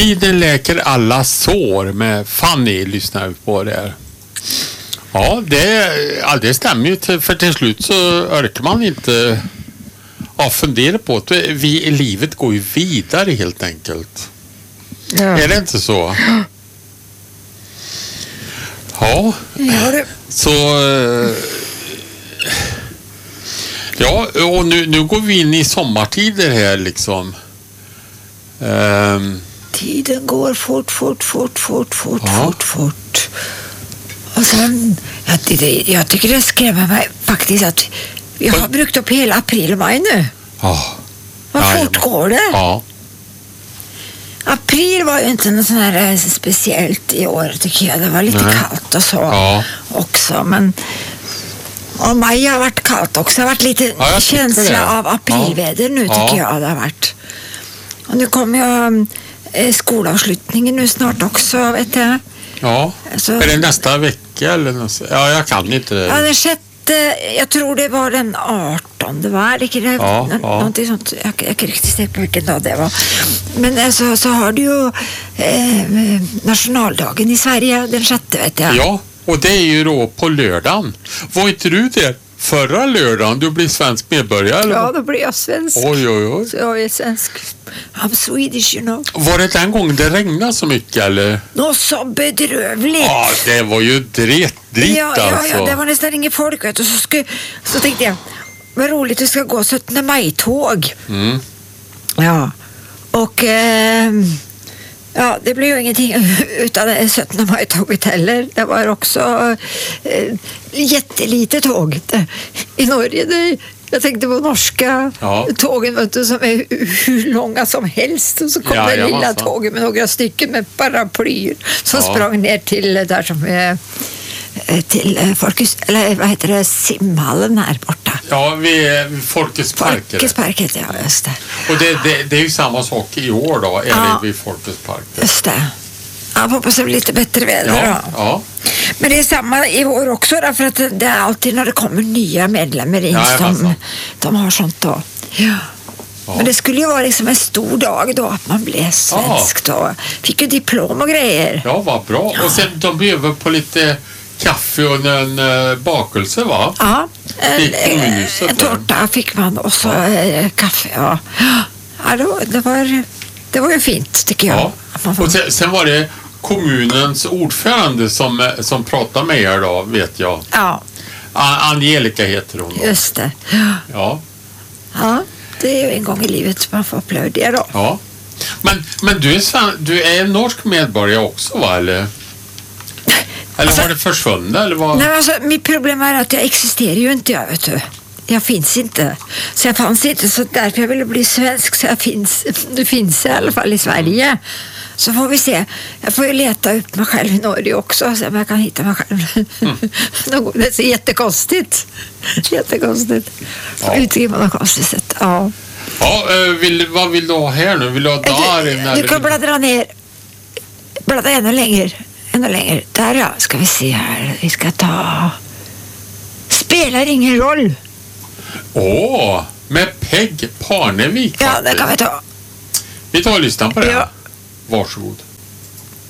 Tiden läker alla sår med Fanny lyssnar vi på där. Ja, det stämmer ju. För till slut så orkar man inte fundera på att livet går ju vidare helt enkelt. Ja. Är det inte så? Ja. Så ja, och nu går vi in i sommartider här liksom. Tiden går fort. Och sen, jag tycker det skrämmer mig faktiskt att vi har brukt upp hela april och maj nu. Vad fort går det? Ja. April var ju inte något sån här speciellt i år tycker jag. Det var lite kallt och så också. Men och maj har varit kallt också. Det har varit lite känsla av aprilväder nu tycker jag det har varit. Och nu kommer jag skolavslutningen nu snart också, vet jag. Ja, så, är det nästa vecka eller något? Ja, jag kan inte det. Ja, den 6, jag tror det var den 18, var det någonting sånt. Jag kan riktigt säga på vilken dag det var. Men så har du ju nationaldagen i Sverige den 6, vet jag. Ja, och det är ju då på lördagen. Var inte du det? Förra lördagen, du blir svensk medborgare eller? Ja, då blir jag svensk. Oj. Så jag är svensk. I'm Swedish, you know. Var det den gången det regnade så mycket eller? Något så bedrövligt. Ja, det var ju dritt alltså. Ja, det var nästan ingen folk vet. Och så tänkte jag, vad roligt det ska gå 17 maj-tåg. Ja, och ja, det blev ju ingenting utan 17 maj-tåget heller. Det var också jättelitet tåg i Norge. Jag tänkte på norska tågen som är hur långa som helst. Och så kom det lilla tåget med några stycken med paraplyer som sprang ner till där som är till Folkets, eller vad heter det, simhallen här borta. Ja, vid Folkets park. Folkets parket, ja, just det. Och det är ju samma sak i år då, är det vid Folkets park. Just det. Jag hoppas det blir lite bättre väder då. Ja. Men det är samma i år också därför att det är alltid när det kommer nya medlemmar in som de har sånt då. Ja. Men det skulle ju vara liksom en stor dag då att man blev svensk då. Fick ju diplom och grejer. Ja, vad bra. Och sen de bjöd på lite kaffe och en bakelse, va? Ja, en tårta fick man och så kaffe, ja. Det var ju fint tycker jag. Ja. Och sen var det kommunens ordförande som pratade med er då, vet jag. Ja. Angelica heter hon då. Just det. Ja. Ja, det är ju en gång i livet man får uppleva det då. Ja. Men du är norsk medborgare också, va? Eller har det försvunnit? Eller vad? Nej, alltså, mitt problem är att jag existerar ju inte, jag vet du. Jag finns inte. Så jag fanns inte, så därför jag ville bli svensk så det finns i alla fall i Sverige. Så får vi se. Jag får ju leta upp mig själv i Norge också så att jag kan hitta mig själv. Det är så jättekonstigt. Jättekonstigt. Uttrycka på något konstigt sätt. Ja. Ja, vad vill du ha här nu? Vill du ha där? Du kan bläddra ner. Bläddra ännu längre. Där ja, ska vi se här. Vi ska ta... Spelar ingen roll. Med Peg Parnevik. Ja, det kan vi ta. Vi tar och lyssnar på det. Ja. Varsågod.